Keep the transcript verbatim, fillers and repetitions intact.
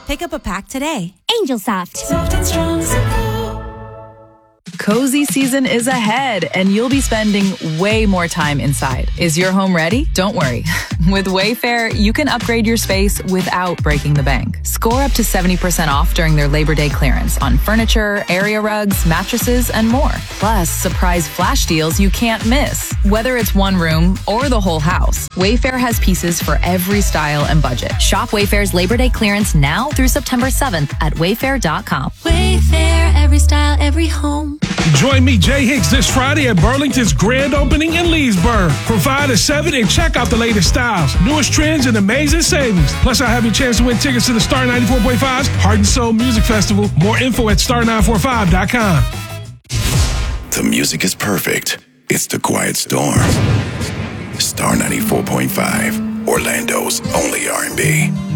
Pick up a pack today. Angel Soft. Soft and strong, simple. Cozy season is ahead, and you'll be spending way more time inside. Is your home ready? Don't worry. With Wayfair, you can upgrade your space without breaking the bank. Score up to seventy percent off during their Labor Day clearance on furniture, area rugs, mattresses, and more. Plus, surprise flash deals you can't miss. Whether it's one room or the whole house, Wayfair has pieces for every style and budget. Shop Wayfair's Labor Day clearance now through September seventh at wayfair dot com. Wayfair, every style, every home. Join me, Jay Hicks, this Friday at Burlington's grand opening in Leesburg from five to seven and check out the latest styles, newest trends, and amazing savings. Plus, I'll have your chance to win tickets to the Star ninety-four point five's Heart and Soul Music Festival. More info at star nine four five dot com. The music is perfect. It's the Quiet Storm. Star ninety-four point five, Orlando's only R and B.